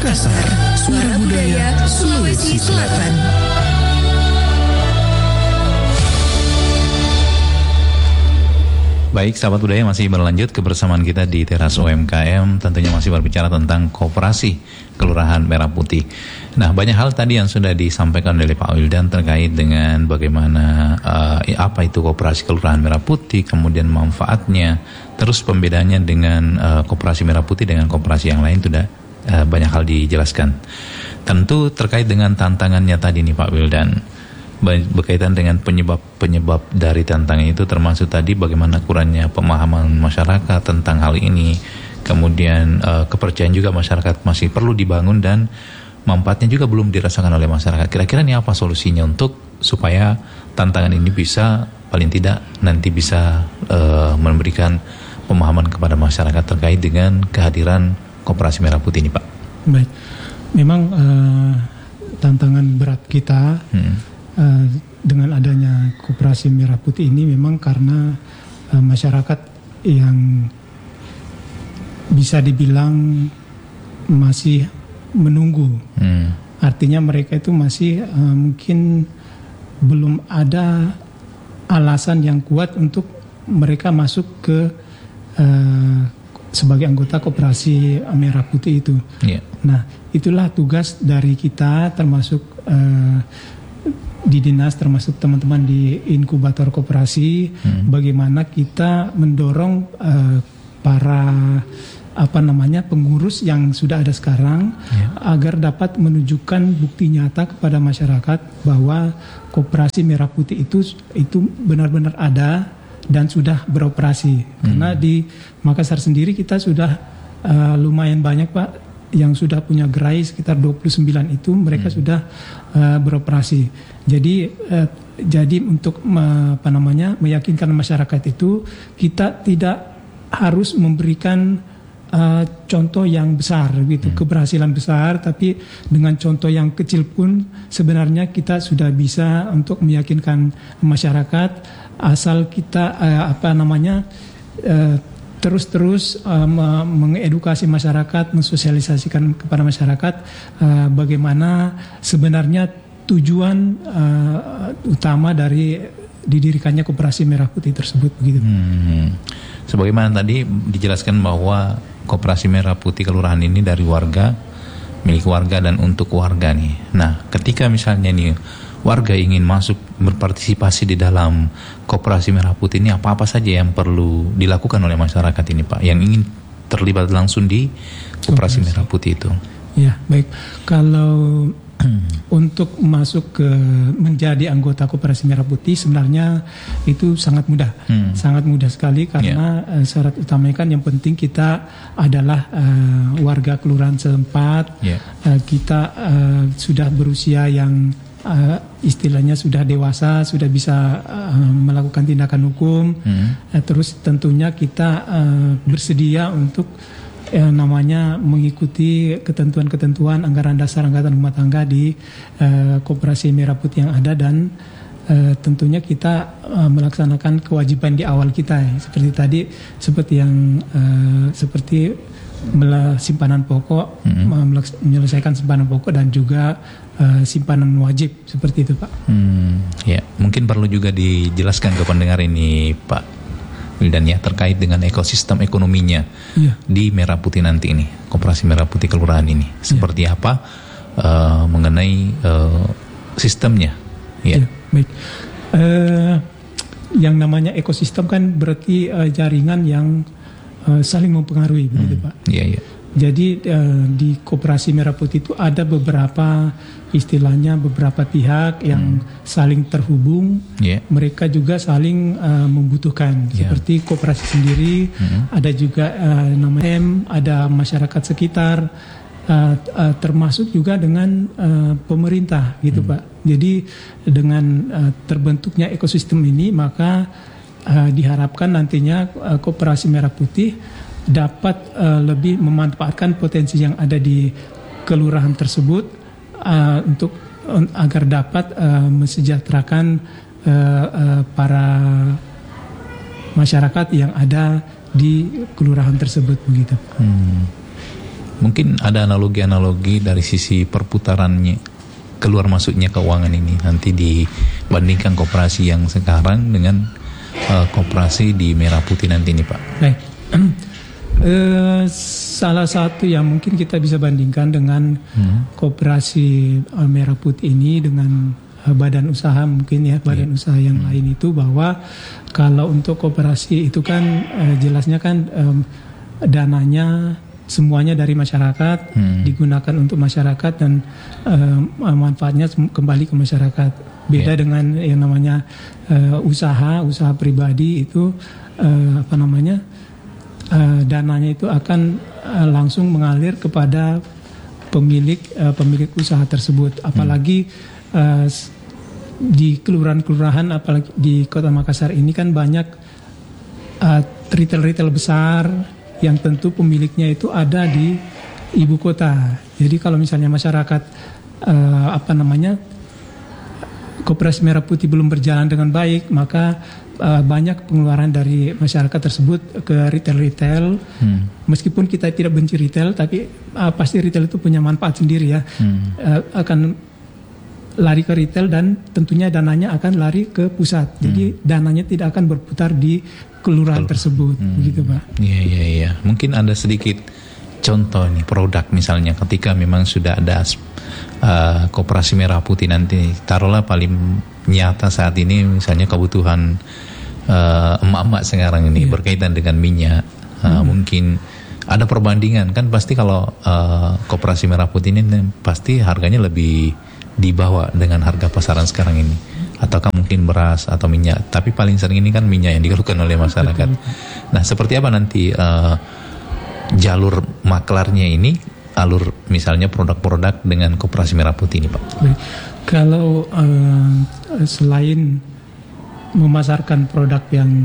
Makassar, Suara Budaya Sulawesi Selatan. Baik, sahabat budaya, masih berlanjut kebersamaan kita di Teras UMKM. Tentunya masih berbicara tentang koperasi Kelurahan Merah Putih. Nah, banyak hal tadi yang sudah disampaikan oleh Pak Wildan terkait dengan bagaimana apa itu koperasi Kelurahan Merah Putih, kemudian manfaatnya, terus pembedanya dengan koperasi Merah Putih dengan koperasi yang lain. Sudah banyak hal dijelaskan. Tentu terkait dengan tantangannya tadi nih Pak Wildan, berkaitan dengan penyebab dari tantangan itu, termasuk tadi bagaimana kurangnya pemahaman masyarakat tentang hal ini, kemudian kepercayaan juga masyarakat masih perlu dibangun dan manfaatnya juga belum dirasakan oleh masyarakat. Kira-kira ini apa solusinya untuk supaya tantangan ini bisa paling tidak nanti bisa memberikan pemahaman kepada masyarakat terkait dengan kehadiran Koperasi Merah Putih ini, Pak? Baik, memang tantangan berat kita dengan adanya Koperasi Merah Putih ini memang karena masyarakat yang bisa dibilang masih menunggu. Artinya mereka itu masih mungkin belum ada alasan yang kuat untuk mereka masuk ke sebagai anggota Koperasi Merah Putih itu. Yeah. Nah, itulah tugas dari kita, termasuk di dinas, termasuk teman-teman di inkubator koperasi, bagaimana kita mendorong para pengurus yang sudah ada sekarang, agar dapat menunjukkan bukti nyata kepada masyarakat bahwa Koperasi Merah Putih itu benar-benar ada dan sudah beroperasi. Karena di Makassar sendiri kita sudah lumayan banyak, Pak, yang sudah punya gerai, sekitar 29 itu mereka sudah beroperasi. Jadi untuk meyakinkan masyarakat itu, kita tidak harus memberikan contoh yang besar gitu, keberhasilan besar, tapi dengan contoh yang kecil pun sebenarnya kita sudah bisa untuk meyakinkan masyarakat, asal kita terus mengedukasi masyarakat, mensosialisasikan kepada masyarakat bagaimana sebenarnya tujuan utama dari didirikannya Koperasi Merah Putih tersebut, begitu. Sebagaimana tadi dijelaskan bahwa Koperasi Merah Putih Kelurahan ini dari warga, milik warga dan untuk warga nih. Nah, ketika misalnya nih warga ingin masuk berpartisipasi di dalam Koperasi Merah Putih ini, apa-apa saja yang perlu dilakukan oleh masyarakat ini, Pak, yang ingin terlibat langsung di Koperasi Merah Putih itu? Ya, baik. Kalau untuk masuk ke menjadi anggota Koperasi Merah Putih sebenarnya itu sangat mudah, sangat mudah sekali, karena syarat utamanya kan yang penting kita adalah warga kelurahan setempat, kita sudah berusia yang istilahnya sudah dewasa, sudah bisa melakukan tindakan hukum. Terus tentunya kita bersedia untuk mengikuti ketentuan-ketentuan anggaran dasar angkatan rumah tangga di Koperasi Merah Putih yang ada, dan tentunya kita melaksanakan kewajiban di awal kita, seperti tadi, seperti simpanan pokok, menyelesaikan simpanan pokok dan juga simpanan wajib, seperti itu, Pak. Ya, mungkin perlu juga dijelaskan ke pendengar ini, Pak Wildan, ya, terkait dengan ekosistem ekonominya di Merah Putih nanti ini, Koperasi Merah Putih Kelurahan ini, seperti apa mengenai sistemnya. Baik. Yang namanya ekosistem kan berarti jaringan yang saling mempengaruhi, begitu, Pak. Jadi di Koperasi Merah Putih itu ada beberapa pihak yang saling terhubung. Mereka juga saling membutuhkan. Seperti koperasi sendiri, ada juga namanya ada masyarakat sekitar, termasuk juga dengan pemerintah, gitu, Pak. Jadi dengan terbentuknya ekosistem ini, maka diharapkan nantinya Koperasi Merah Putih dapat lebih memanfaatkan potensi yang ada di kelurahan tersebut untuk agar dapat mensejahterakan para masyarakat yang ada di kelurahan tersebut, begitu. Mungkin ada analogi-analogi dari sisi perputarannya, keluar masuknya keuangan ini nanti dibandingkan koperasi yang sekarang dengan koperasi di Merah Putih nanti ini, Pak. Baik. Salah satu yang mungkin kita bisa bandingkan dengan koperasi Merah Putih ini dengan badan usaha mungkin ya, badan usaha yang lain itu, bahwa kalau untuk koperasi itu kan jelasnya kan dananya semuanya dari masyarakat, digunakan untuk masyarakat dan manfaatnya kembali ke masyarakat. Beda dengan yang namanya usaha pribadi itu dananya itu akan langsung mengalir kepada pemilik usaha tersebut. Apalagi di kelurahan-kelurahan, apalagi di Kota Makassar ini kan banyak retail besar yang tentu pemiliknya itu ada di ibu kota. Jadi kalau misalnya masyarakat Koperasi Merah Putih belum berjalan dengan baik, maka banyak pengeluaran dari masyarakat tersebut ke retail. Meskipun kita tidak benci retail, tapi pasti retail itu punya manfaat sendiri ya. Akan lari ke retail dan tentunya dananya akan lari ke pusat. Jadi dananya tidak akan berputar di kelurahan tersebut, begitu Pak. Iya. Mungkin ada sedikit contoh nih produk misalnya ketika memang sudah ada Koperasi Merah Putih nanti, taruhlah paling nyata saat ini misalnya kebutuhan emak-emak sekarang ini berkaitan dengan minyak, mungkin ada perbandingan kan, pasti kalau Koperasi Merah Putih ini pasti harganya lebih dibawa dengan harga pasaran sekarang ini, ataukah mungkin beras atau minyak, tapi paling sering ini kan minyak yang dikeluhkan oleh masyarakat. Nah, seperti apa nanti jalur maklarnya ini, alur misalnya produk-produk dengan Koperasi Merah Putih ini, Pak? Kalau selain memasarkan produk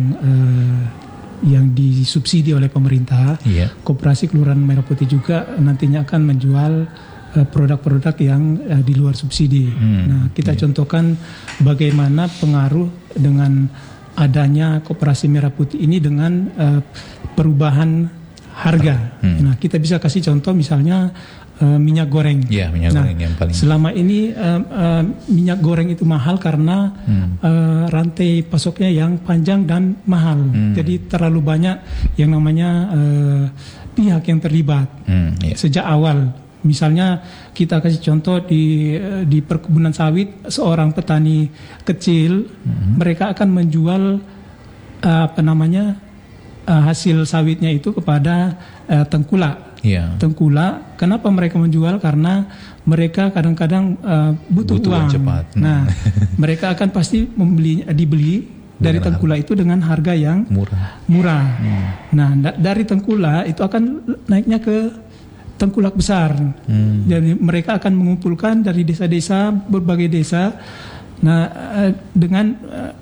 yang disubsidi oleh pemerintah, Koperasi Kelurahan Merah Putih juga nantinya akan menjual produk-produk yang di luar subsidi. Nah, kita contohkan bagaimana pengaruh dengan adanya Koperasi Merah Putih ini dengan perubahan harga. Nah, kita bisa kasih contoh misalnya minyak goreng. Minyak goreng yang paling. Selama ini minyak goreng itu mahal karena rantai pasoknya yang panjang dan mahal. Jadi terlalu banyak yang namanya pihak yang terlibat sejak awal. Misalnya kita kasih contoh di perkebunan sawit, seorang petani kecil mereka akan menjual hasil sawitnya itu kepada tengkulak. Tengkulak, kenapa mereka menjual? Karena mereka kadang-kadang butuh uang cepat. Nah, mereka akan pasti dibeli dari tengkulak itu dengan harga yang murah. Nah, dari tengkulak itu akan naiknya ke tengkulak besar. Jadi mereka akan mengumpulkan dari desa-desa, berbagai desa. Nah, dengan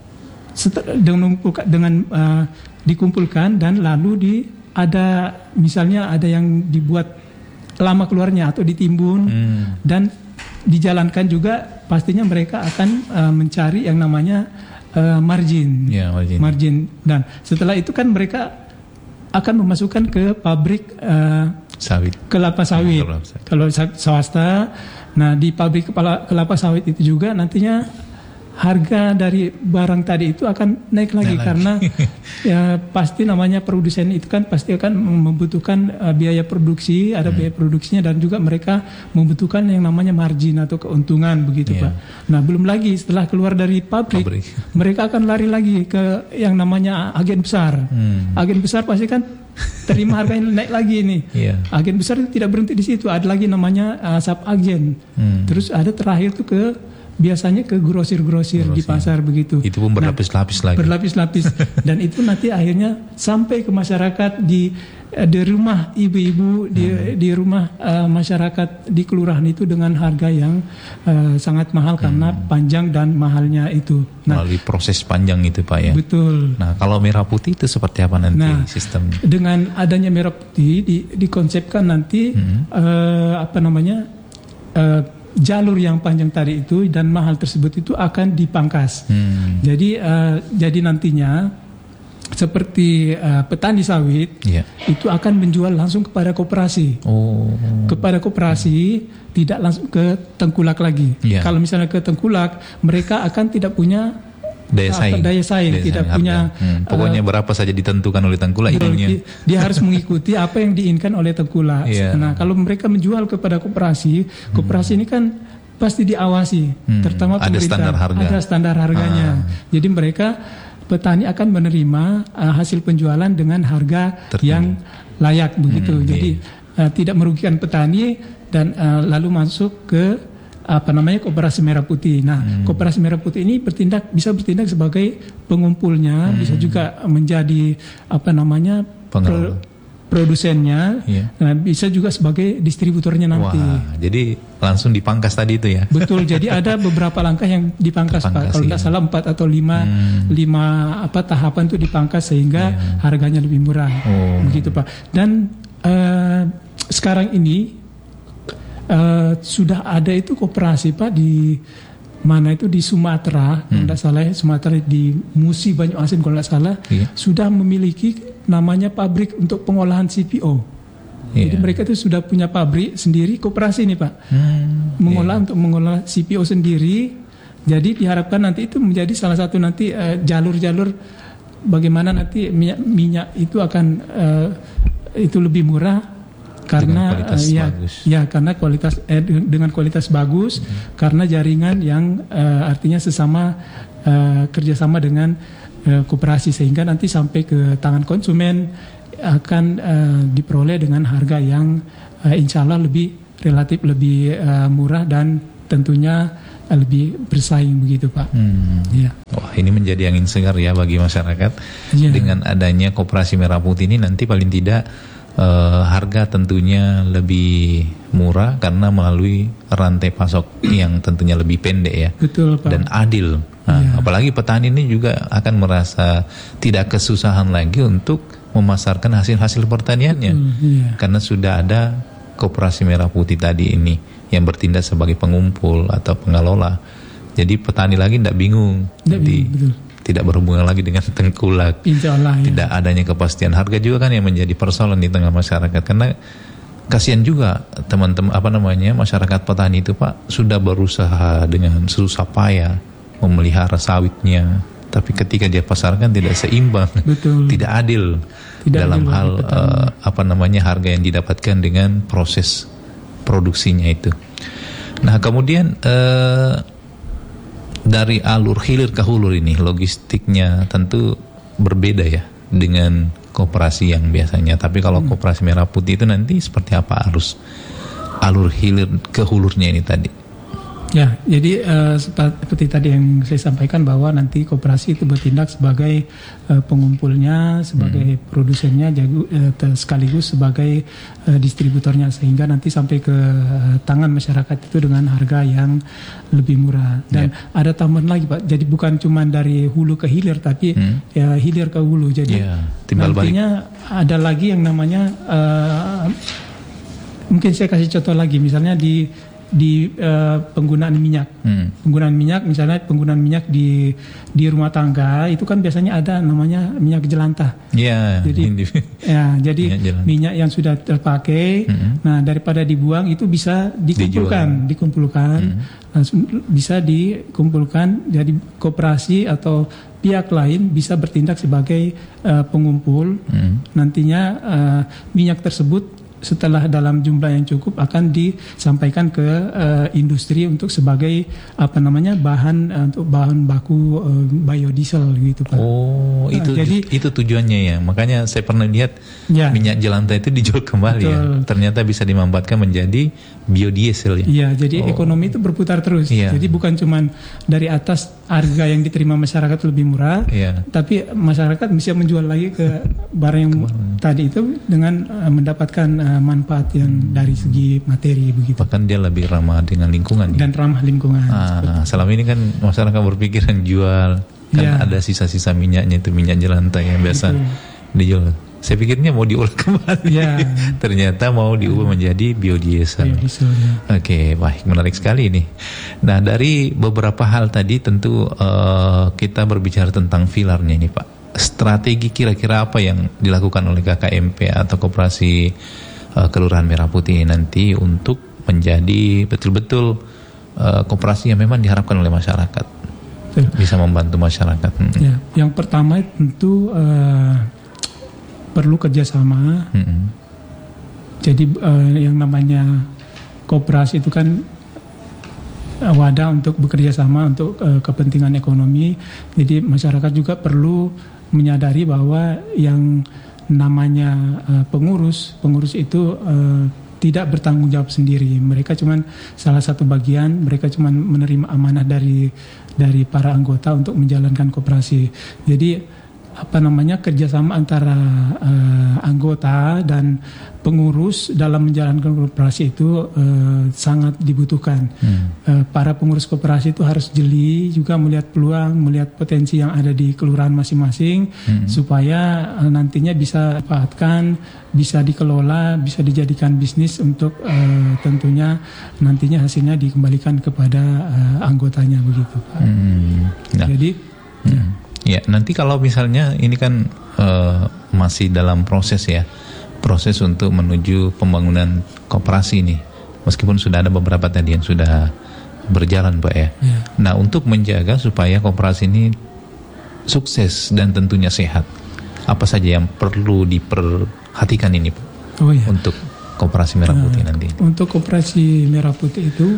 dikumpulkan dan lalu misalnya ada yang dibuat lama keluarnya atau ditimbun dan dijalankan juga, pastinya mereka akan mencari yang namanya margin. Margin. Dan setelah itu kan mereka akan memasukkan ke pabrik kelapa sawit. Kalau swasta, nah di pabrik kelapa sawit itu juga nantinya harga dari barang tadi itu akan naik lagi karena ya pasti namanya produsen itu kan pasti akan membutuhkan biaya produksi, ada biaya produksinya, dan juga mereka membutuhkan yang namanya margin atau keuntungan, begitu Pak. Nah, belum lagi setelah keluar dari pabrik mereka akan lari lagi ke yang namanya agen besar. Agen besar pasti kan terima harga yang naik lagi nih. Agen besar itu tidak berhenti di situ, ada lagi namanya sub agen. Terus ada terakhir tuh biasanya ke grosir-grosir di pasar, begitu. Itu pun berlapis-lapis lagi. Berlapis-lapis. Dan itu nanti akhirnya sampai ke masyarakat di rumah ibu-ibu, di rumah masyarakat di kelurahan itu dengan harga yang sangat mahal karena panjang dan mahalnya itu. Nah, melalui proses panjang itu, Pak, ya. Betul. Nah, kalau Merah Putih itu seperti apa nanti sistemnya? Dengan adanya Merah Putih dikonsepkan nanti jalur yang panjang tadi itu dan mahal tersebut itu akan dipangkas. Jadi nantinya seperti petani sawit itu akan menjual langsung kepada koperasi. Kepada koperasi, tidak langsung ke tengkulak lagi. Kalau misalnya ke tengkulak, mereka akan tidak punya daya saing, tidak punya pokoknya berapa saja ditentukan oleh tengkulak ininya. Dia harus mengikuti apa yang diinginkan oleh tengkulak. Nah, kalau mereka menjual kepada koperasi, koperasi ini kan pasti diawasi, terutama pemerintah. Ada standar harganya. Jadi mereka petani akan menerima hasil penjualan dengan harga yang layak begitu. Jadi tidak merugikan petani dan lalu masuk ke Koperasi Merah Putih. Nah, Koperasi Merah Putih ini bisa bertindak sebagai pengumpulnya, bisa juga menjadi produsennya, nah, bisa juga sebagai distributornya nanti. Jadi langsung dipangkas tadi itu ya? Betul. Jadi ada beberapa langkah yang dipangkas Pak. Kalau tidak salah 4 atau 5 tahapan itu dipangkas sehingga harganya lebih murah. Begitu Pak. Dan sekarang ini sudah ada itu koperasi Pak di mana itu di Sumatera, kalau tidak salah Sumatera di Musi Banyuasin kalau tidak salah, sudah memiliki namanya pabrik untuk pengolahan CPO. Jadi mereka itu sudah punya pabrik sendiri, koperasi ini Pak, untuk mengolah CPO sendiri. Jadi diharapkan nanti itu menjadi salah satu nanti jalur-jalur bagaimana nanti minyak itu akan itu lebih murah. Karena karena kualitas dengan kualitas bagus, karena jaringan yang artinya sesama kerjasama dengan koperasi, sehingga nanti sampai ke tangan konsumen akan diperoleh dengan harga yang insya Allah relatif lebih murah dan tentunya lebih bersaing begitu Pak. Wah, ini menjadi angin segar ya bagi masyarakat. Dengan adanya Koperasi Merah Putih ini nanti paling tidak harga tentunya lebih murah karena melalui rantai pasok yang tentunya lebih pendek ya. Betul Pak. Dan adil. Apalagi petani ini juga akan merasa tidak kesusahan lagi untuk memasarkan hasil-hasil pertaniannya. Karena sudah ada Koperasi Merah Putih tadi ini yang bertindak sebagai pengumpul atau pengelola. Jadi petani lagi tidak bingung. Tidak berhubungan lagi dengan tengkulak. Tidak adanya kepastian harga juga kan yang menjadi persoalan di tengah masyarakat. Karena kasihan juga teman-teman masyarakat petani itu Pak sudah berusaha dengan susah payah memelihara sawitnya, tapi ketika dia pasarkan tidak seimbang. Tidak adil dalam hal harga yang didapatkan dengan proses produksinya itu. Nah, kemudian dari alur hilir ke hulu ini logistiknya tentu berbeda ya dengan koperasi yang biasanya. Tapi kalau Koperasi Merah Putih itu nanti seperti apa alur hilir ke hulurnya ini tadi? Ya, jadi seperti tadi yang saya sampaikan bahwa nanti koperasi itu bertindak sebagai pengumpulnya, sebagai produsennya, sekaligus sebagai distributornya, sehingga nanti sampai ke tangan masyarakat itu dengan harga yang lebih murah. Dan ada tambahan lagi Pak, jadi bukan cuma dari hulu ke hilir, tapi hilir ke hulu. Jadi nantinya ada lagi yang namanya, mungkin saya kasih contoh lagi, misalnya di penggunaan minyak. Penggunaan minyak, misalnya penggunaan minyak di rumah tangga itu kan biasanya ada namanya minyak jelantah. Jadi minyak yang sudah terpakai, nah daripada dibuang itu bisa dikumpulkan, bisa dikumpulkan. Jadi koperasi atau pihak lain bisa bertindak sebagai pengumpul. Nantinya minyak tersebut setelah dalam jumlah yang cukup akan disampaikan ke industri untuk sebagai bahan untuk bahan baku biodiesel gitu Pak. Itu tujuannya ya. Makanya saya pernah lihat minyak jelantah itu dijual kembali ya. Ternyata bisa dimanfaatkan menjadi biodiesel ya. Iya, jadi ekonomi itu berputar terus. Jadi bukan cuma dari atas harga yang diterima masyarakat lebih murah, tapi masyarakat bisa menjual lagi ke barang yang tadi itu dengan mendapatkan manfaat yang dari segi materi begitu. Bahkan dia lebih ramah dengan lingkungan. Dan ramah lingkungan. Selama ini kan masyarakat berpikiran jual, kan ada sisa-sisa minyaknya itu minyak jelantah yang biasa dijual. Saya pikirnya mau diolah kembali. Ternyata mau diubah menjadi biodiesel. Oke, baik, menarik sekali ini. Nah, dari beberapa hal tadi tentu kita berbicara tentang filarnya ini Pak. strategi kira-kira apa yang dilakukan oleh KKMP atau Koperasi Kelurahan Merah Putih nanti untuk menjadi betul-betul koperasi yang memang diharapkan oleh masyarakat, bisa membantu masyarakat. Ya, yang pertama tentu perlu kerjasama. Jadi yang namanya koperasi itu kan wadah untuk bekerja sama untuk kepentingan ekonomi. Jadi masyarakat juga perlu menyadari bahwa yang namanya pengurus itu tidak bertanggung jawab sendiri. Mereka cuman salah satu bagian, mereka cuman menerima amanah dari para anggota untuk menjalankan koperasi. Jadi kerjasama antara anggota dan pengurus dalam menjalankan koperasi itu sangat dibutuhkan. Para pengurus koperasi itu harus jeli juga melihat peluang, melihat potensi yang ada di kelurahan masing-masing, supaya nantinya bisa dimanfaatkan, bisa dikelola, bisa dijadikan bisnis untuk tentunya nantinya hasilnya dikembalikan kepada anggotanya begitu, Pak. Jadi ya, nanti kalau misalnya ini kan masih dalam proses untuk menuju pembangunan koperasi ini, meskipun sudah ada beberapa tadi yang sudah berjalan, Pak ya. Nah, untuk menjaga supaya koperasi ini sukses dan tentunya sehat, apa saja yang perlu diperhatikan ini, Pak? Untuk Koperasi Merah Putih nanti. Untuk Koperasi Merah Putih itu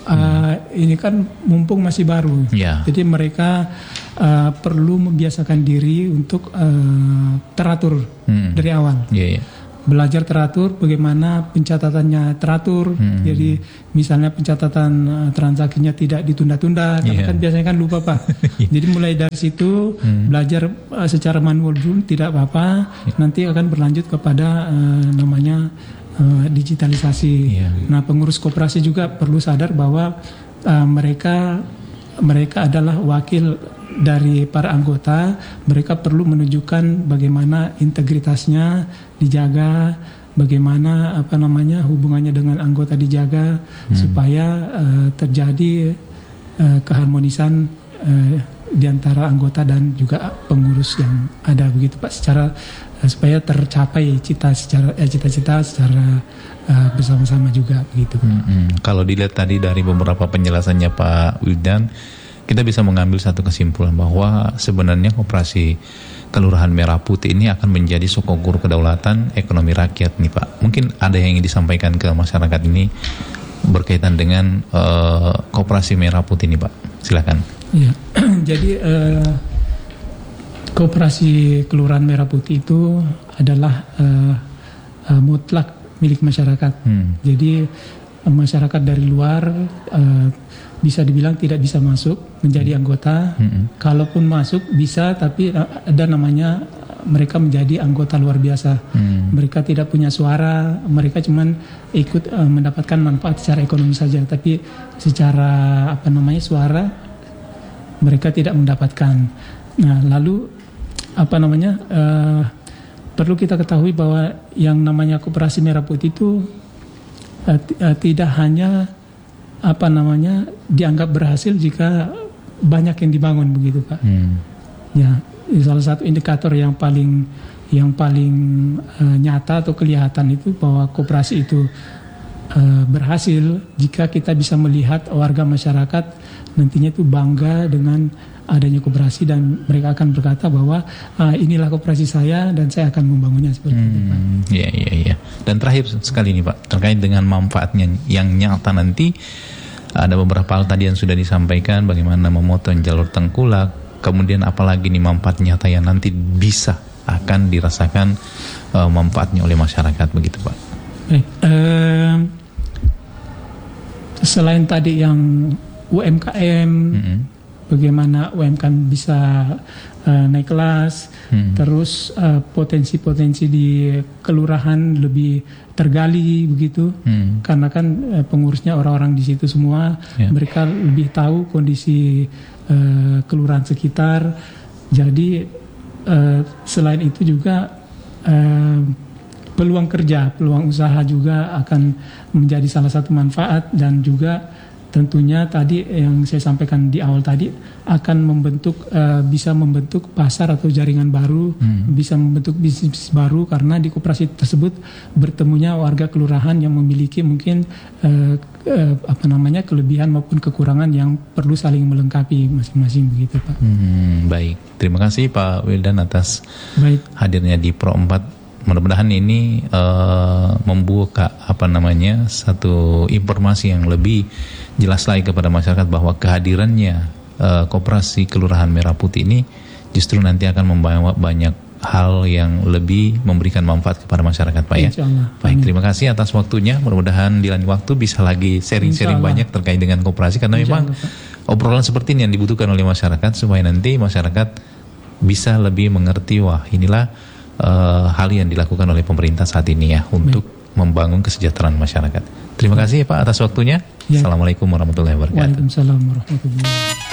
ini kan mumpung masih baru, jadi mereka perlu membiasakan diri untuk teratur dari awal. Belajar teratur, bagaimana pencatatannya teratur. Jadi misalnya pencatatan transaksinya tidak ditunda-tunda, karena kan biasanya kan lupa, Pak. Jadi mulai dari situ belajar secara manual dulu tidak apa-apa. Nanti akan berlanjut kepada namanya digitalisasi. Nah, pengurus koperasi juga perlu sadar bahwa mereka adalah wakil dari para anggota. Mereka perlu menunjukkan bagaimana integritasnya dijaga, bagaimana hubungannya dengan anggota dijaga, supaya terjadi keharmonisan di antara anggota dan juga pengurus yang ada begitu, Pak, supaya tercapai cita-cita secara bersama-sama juga begitu. Kalau dilihat tadi dari beberapa penjelasannya Pak Wildan, kita bisa mengambil satu kesimpulan bahwa sebenarnya Koperasi Kelurahan Merah Putih ini akan menjadi sokoguru kedaulatan ekonomi rakyat nih, Pak. Mungkin ada yang ingin disampaikan ke masyarakat ini berkaitan dengan Koperasi Merah Putih ini, Pak. Silakan. Ya, jadi Koperasi Kelurahan Merah Putih itu adalah mutlak milik masyarakat. Jadi masyarakat dari luar bisa dibilang tidak bisa masuk menjadi anggota. Kalaupun masuk bisa, tapi ada namanya mereka menjadi anggota luar biasa. Mereka tidak punya suara, mereka cuman ikut mendapatkan manfaat secara ekonomi saja, tapi secara suara mereka tidak mendapatkan. Nah, lalu perlu kita ketahui bahwa yang namanya Koperasi Merah Putih itu tidak hanya dianggap berhasil jika banyak yang dibangun begitu, Pak. Ya, salah satu indikator yang paling nyata atau kelihatan itu bahwa koperasi itu berhasil jika kita bisa melihat warga masyarakat nantinya itu bangga dengan adanya koperasi, dan mereka akan berkata bahwa inilah koperasi saya dan saya akan membangunnya seperti itu, Pak. Iya. Dan terakhir sekali nih, Pak, terkait dengan manfaatnya yang nyata nanti. Ada beberapa hal tadi yang sudah disampaikan, bagaimana memotong jalur tengkulak, kemudian apalagi nih manfaat nyata yang nanti bisa akan dirasakan manfaatnya oleh masyarakat begitu, Pak. Selain tadi yang UMKM, bagaimana UMKM bisa naik kelas, terus potensi-potensi di kelurahan lebih tergali begitu, karena kan pengurusnya orang-orang di situ semua, mereka lebih tahu kondisi kelurahan sekitar. Jadi selain itu juga peluang kerja, peluang usaha juga akan menjadi salah satu manfaat, dan juga tentunya tadi yang saya sampaikan di awal tadi akan bisa membentuk pasar atau jaringan baru, bisa membentuk bisnis baru karena di koperasi tersebut bertemunya warga kelurahan yang memiliki mungkin kelebihan maupun kekurangan yang perlu saling melengkapi masing-masing begitu Pak. Baik, terima kasih Pak Wildan atas hadirnya di Pro 4. Mudah-mudahan ini membuka satu informasi yang lebih jelas lagi kepada masyarakat bahwa kehadirannya koperasi Kelurahan Merah Putih ini justru nanti akan membawa banyak hal yang lebih memberikan manfaat kepada masyarakat Pak ya. Baik, terima kasih atas waktunya. Mudah-mudahan di lain waktu bisa lagi sharing-sharing banyak terkait dengan koperasi karena memang obrolan seperti ini yang dibutuhkan oleh masyarakat supaya nanti masyarakat bisa lebih mengerti inilah hal yang dilakukan oleh pemerintah saat ini ya untuk membangun kesejahteraan masyarakat. Terima kasih Pak atas waktunya. Assalamualaikum warahmatullahi wabarakatuh. Waalaikumsalam warahmatullahi wabarakatuh.